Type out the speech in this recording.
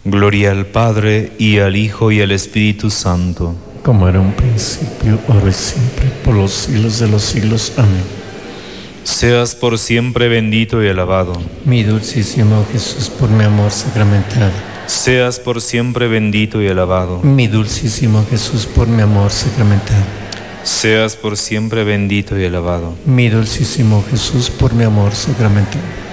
Gloria al Padre, y al Hijo, y al Espíritu Santo. Como era un principio, ahora y siempre, por los siglos de los siglos. Amén. Seas por siempre bendito y alabado. Mi dulcísimo Jesús, por mi amor sacramentado. Seas por siempre bendito y alabado. Mi dulcísimo Jesús, por mi amor sacramentado. Seas por siempre bendito y alabado. Mi dulcísimo Jesús, por mi amor sacramentado.